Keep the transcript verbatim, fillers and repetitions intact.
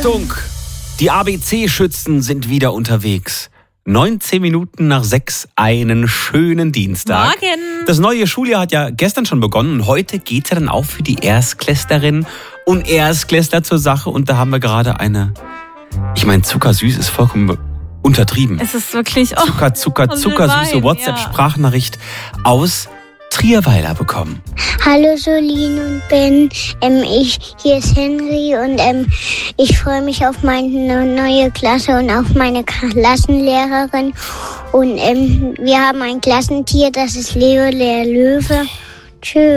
Achtung, die A B C-Schützen sind wieder unterwegs. neunzehn Minuten nach sechs, einen schönen Dienstag. Morgen. Das neue Schuljahr hat ja gestern schon begonnen und heute geht's ja dann auch für die Erstklässlerinnen und Erstklässler zur Sache. Und da haben wir gerade eine, ich meine, zuckersüß ist vollkommen untertrieben. Es ist wirklich, oh, Zucker, Zucker, zuckersüße WhatsApp-Sprachnachricht aus Trierweiler bekommen. Hallo Solin und Ben, ähm, ich, hier ist Henry und ähm, ich freue mich auf meine neue Klasse und auf meine Klassenlehrerin. Und ähm, wir haben ein Klassentier, das ist Leo der Löwe. Tschüss.